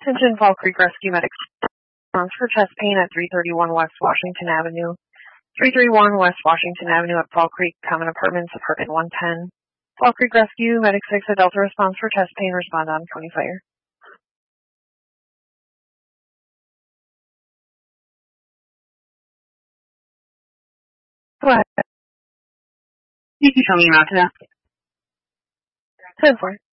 Attention Fall Creek Rescue Medics. For chest pain at 331 West Washington Avenue. 331 West Washington Avenue at Fall Creek Common Apartments, Apartment 110. Fall Creek Rescue Medics 6 at Delta Response for chest pain. Respond on County Fire. Go ahead. You can tell me about that. 10-4.